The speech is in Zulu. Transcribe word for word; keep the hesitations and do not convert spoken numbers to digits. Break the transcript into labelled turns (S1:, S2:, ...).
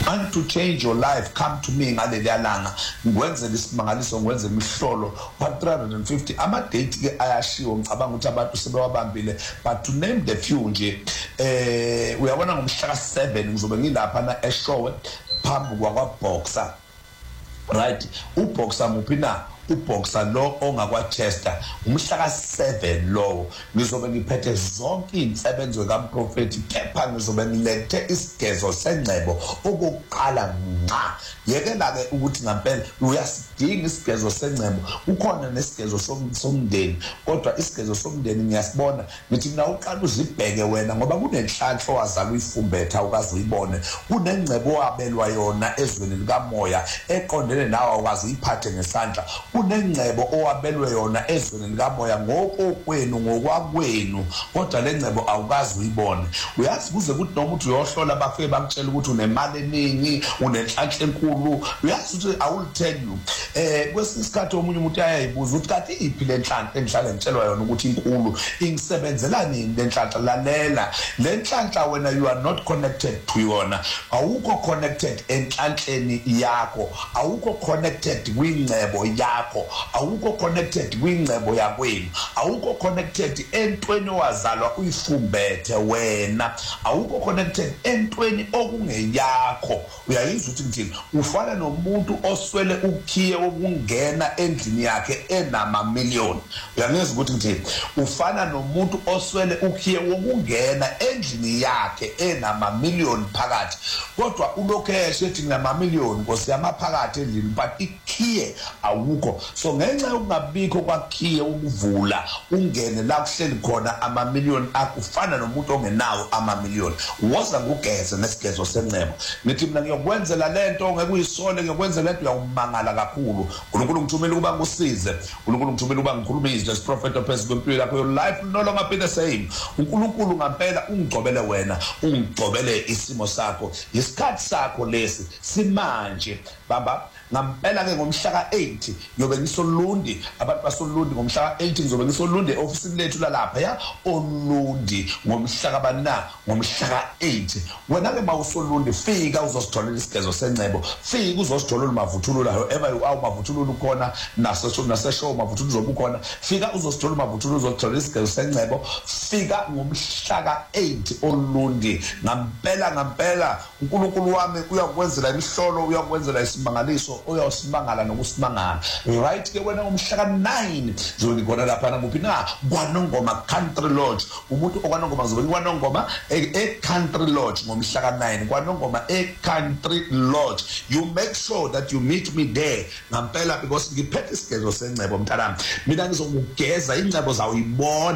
S1: and to change your life, come to me ngaleliya langa ngikwenzele isimangaliso ngiwenze imihlolo wa three hundred fifty ama date ke ayashiwo ngicabanga ukuthi abantu sebewabambile, but to name the few nje eh uyabona ngomhla seven ngizobe ngilapha na eShowe phambi kwa Boxer, right? uBoxer muphi na uBoxer lo ongakwa Chester umhla seven lo ngizobe ngiphethe zonke insebenzo kaMprofeti, kepha ngizobe ngilethe isigezo sengcebo okuqala nqa. Yekela ke ukuthi ngempela uyasidinga isigezo sengcebo, ukhona nesigezo somndeni, kodwa isigezo somndeni ngiyasibona ngithi mina uqala uzibheke wena ngoba kunenhlanhla owazala uyifumbetha ukazi uyibone, kunengcebo wabelwa yona ezweni likamoya eqondene nawe awazi uyiphathe ngesandla, kunengcebo owabelwe yona ezweni likamoya ngokokwenu ngokwakwenu, kodwa le ngcebo awukazi uyibone. Uyazi kuze ukuthi noma uthi uyohlola bafike bakutshela ukuthi unemali eningi unenhlanhla enkulu, uyazi ukuthi I will tell you eh kwesinye isikhathi omunye umuntu ayayibuza ukuthi kanti iphi le nhlanhla engihlala ngitshelwa yona ukuthi inkulu ingisebenzela nini le nhlanhla. Lalela, le nhlanhla wena you are not connected to yona, awukho connected enhlanhleni yakho, awukho connected kwingcebo yakho, awukho connected kwingcebo yakwenu, awukho connected entweni owazalwa uyifumbethe wena, awukho connected entweni okungeyakho. Uyayizwa ukuthi ngithini? Ufana nomuntu oswele ukhiye okungena endlini yakhe enama million. Uyangizwa ukuthi ngithini? Ufana nomuntu oswele ukhiye okungena endlini yakhe enama million phakathi, kodwa ulokheshe ethi ngama million Nkosi yamaphakathi endlini, but ikhiye awukho. So ngenxa yokungabikho kwakhiye ukuvula ungene la kuhleli khona ama million akufana nomuntu ongenawo ama million. Woza ngugeze nesigezo sengcebo, ngithi mina ngiyokwenzela lento ngeke uyisole, ngiyokwenzela lento uyawumangala kakhulu. uNkulunkulu ngithumela ukuba ngusize, uNkulunkulu ngithumela ukuba ngikhulume as prophet of phezulu kwempilo yakho, your life no longer be the same. uNkulunkulu ngempela ungigcobele wena, ungigcobele isimo sakho, isikhathi sakho lesi simanje baba. Ngampela ke ngomhla ka eight ngiyobe ngisolundi, abantu basolundi ngomhla ka eight ngizobe ngisolundi e-office lethu lalapha ya olundi ngomhla ka bana ngomhla ka eight. Wena ke mawusolundi fika uzositholela isigezo sengcebo, fika uzositholela mavuthululo however you are, mavuthululo ukhona naso nase show mavuthululo zobukhona, fika uzositholela mavuthululo uzotholela isigezo sengcebo, fika ngomhla ka eight olundi. Ngampela ngampela uNkulunkulu wami uyakwenzela imihlolo, uyakwenzela isimangaliso, uyosimangala nokusimangala, right? Ke wena ngomhla ka nine ngizobe ngikona lapha namuphi na kwaNongoma Country Lodge. Umuntu okwaNongoma ngizobe ngikwaNongoma e Country Lodge ngomhla ka nine kwaNongoma e Country Lodge. You make sure that you meet me there ngampela, because ngiphethe isigezo sengcebo mntanami, mina ngizokugeza ingcebo zawo ibona.